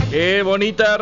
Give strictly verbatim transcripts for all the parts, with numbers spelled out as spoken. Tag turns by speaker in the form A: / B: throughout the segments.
A: ¡Qué bonita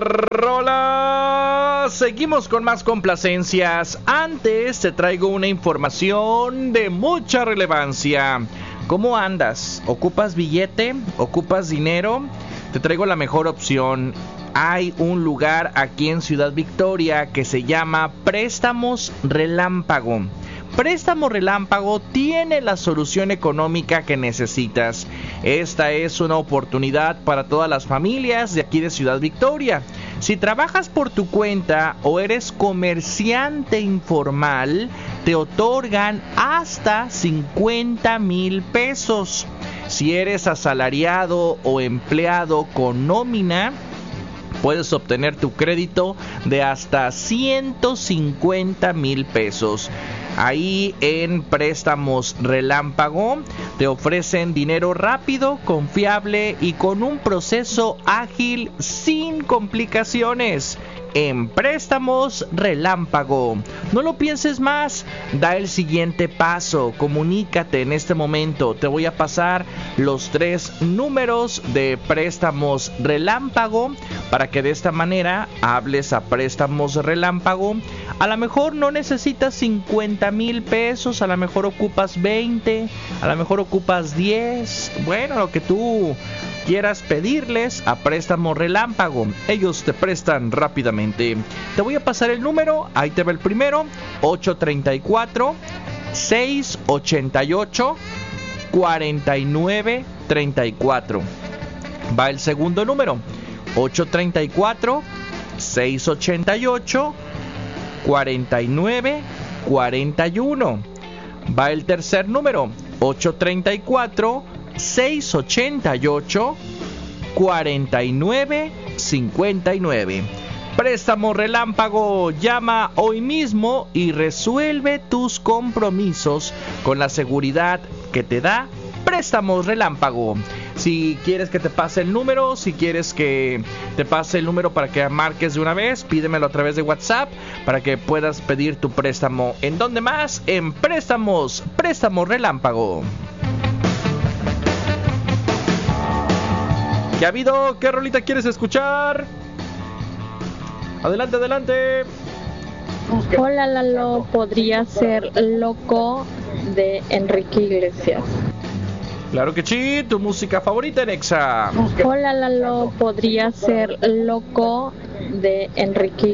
A: rola! Seguimos con más complacencias. Antes te traigo una información de mucha relevancia. ¿Cómo andas? ¿Ocupas billete? ¿Ocupas dinero? Te traigo la mejor opción. Hay un lugar aquí en Ciudad Victoria que se llama Préstamos Relámpago. Préstamo Relámpago tiene la solución económica que necesitas. Esta es una oportunidad para todas las familias de aquí de Ciudad Victoria. Si trabajas por tu cuenta o eres comerciante informal, te otorgan hasta cincuenta mil pesos. Si eres asalariado o empleado con nómina, puedes obtener tu crédito de hasta ciento cincuenta mil pesos. Ahí en Préstamos Relámpago te ofrecen dinero rápido, confiable y con un proceso ágil sin complicaciones. En Préstamos Relámpago. No lo pienses más, da el siguiente paso, comunícate en este momento. Te voy a pasar los tres números de Préstamos Relámpago para que de esta manera hables a Préstamos Relámpago. A lo mejor no necesitas cincuenta mil pesos, a lo mejor ocupas veinte, a lo mejor ocupas diez, bueno, lo que tú quieras pedirles a Préstamo Relámpago. Ellos te prestan rápidamente. Te voy a pasar el número, ahí te va el primero, ocho treinta y cuatro, seiscientos ochenta y ocho, cuarenta y nueve treinta y cuatro. Va el segundo número, ocho treinta y cuatro, seiscientos ochenta y ocho, cuarenta y nueve cuarenta y uno. Va el tercer número, ocho treinta y cuatro, seiscientos ochenta y ocho, cuarenta y nueve cincuenta y nueve. Préstamo Relámpago, llama hoy mismo y resuelve tus compromisos con la seguridad que te da Préstamos Relámpago. Si quieres que te pase el número, si quieres que te pase el número para que marques de una vez, pídemelo a través de WhatsApp para que puedas pedir tu préstamo. ¿En dónde más? En Préstamos, Préstamo Relámpago. ¿Qué ha habido? ¿Qué rolita quieres escuchar? Adelante, adelante.
B: Hola Lalo, podría ser Loco de Enrique Iglesias.
A: Claro que sí, tu música favorita en Exa.
B: Hola Lalo, podría ser Loco de Enrique